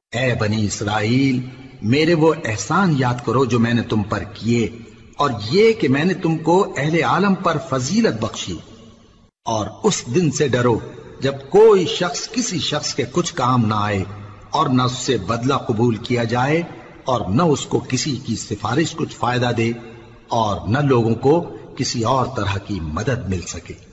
ए बनी इसराइल, मेरे वो एहसान याद करो जो मैंने तुम पर किए, और ये कि मैंने तुमको अहले आलम पर फजीलत बख्शी। और उस दिन से डरो जब कोई शख्स किसी शख्स के कुछ काम ना आए, और न उससे बदला कबूल किया जाए, और न उसको किसी की सिफारिश कुछ फायदा दे, और न लोगों को किसी और तरह की मदद मिल सके।